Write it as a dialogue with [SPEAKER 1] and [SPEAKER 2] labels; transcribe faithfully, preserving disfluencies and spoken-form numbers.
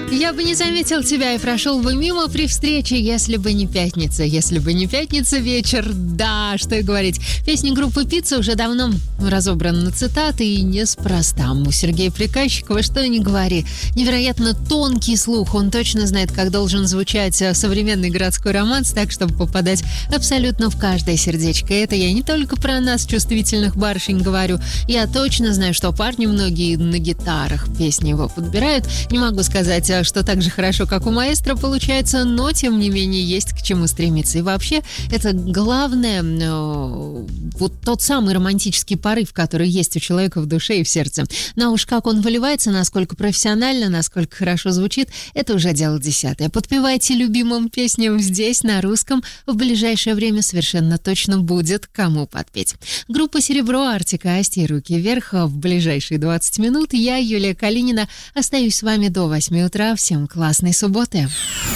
[SPEAKER 1] Я бы не заметил тебя и прошел бы мимо при встрече, если бы не пятница. Если бы не пятница вечер, да, что и говорить. Песни группы «Пицца» уже давно разобраны на цитаты, и неспроста. У Сергея Приказчикова, что ни говори, невероятно тонкий слух. Он точно знает, как должен звучать современный городской романс, так, чтобы попадать абсолютно в каждое сердечко. И это я не только про нас, чувствительных барышень, говорю. Я точно знаю, что парни многие на гитарах песни его подбирают. Не могу сказать, что так же хорошо, как у маэстро получается, но, тем не менее, есть к чему стремиться. И вообще, это главное, э, вот тот самый романтический порыв, который есть у человека в душе и в сердце. Но уж как он выливается, насколько профессионально, насколько хорошо звучит, это уже дело десятое. Подпевайте любимым песням здесь, на русском. В ближайшее время совершенно точно будет кому подпеть. Группа «Серебро», Артик и Асти, «Руки вверх». В ближайшие двадцать минут я, Юлия Калинина, остаюсь с вами до восьми утра. Всем классной субботы.